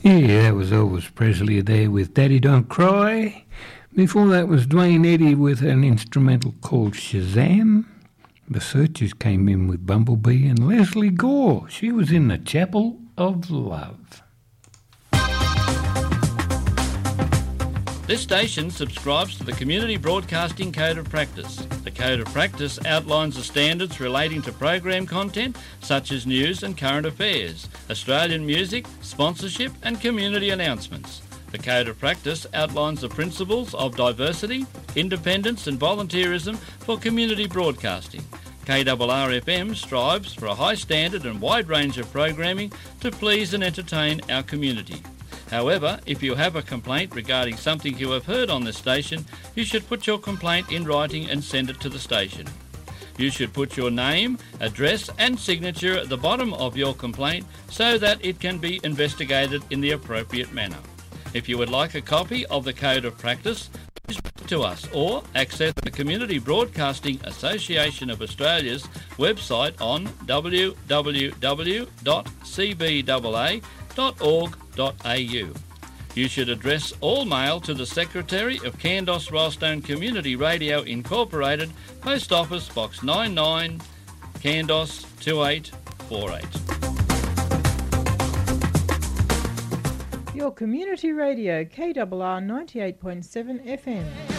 Yeah, that was Elvis Presley there with Daddy Don't Cry. Before that was Dwayne Eddy with an instrumental called Shazam. The Searchers came in with Bumblebee, and Leslie Gore, she was in the Chapel of Love. This station subscribes to the Community Broadcasting Code of Practice. The Code of Practice outlines the standards relating to program content such as news and current affairs, Australian music, sponsorship and community announcements. The Code of Practice outlines the principles of diversity, independence and volunteerism for community broadcasting. KRRFM strives for a high standard and wide range of programming to please and entertain our community. However, if you have a complaint regarding something you have heard on this station, you should put your complaint in writing and send it to the station. You should put your name, address and signature at the bottom of your complaint so that it can be investigated in the appropriate manner. If you would like a copy of the Code of Practice, please write to us or access the Community Broadcasting Association of Australia's website on www.cbaa.org.au. You should address all mail to the Secretary of Kandos Rylstone Community Radio Incorporated, Post Office Box 99, Kandos 2848. Your community radio, KRR 98.7 FM.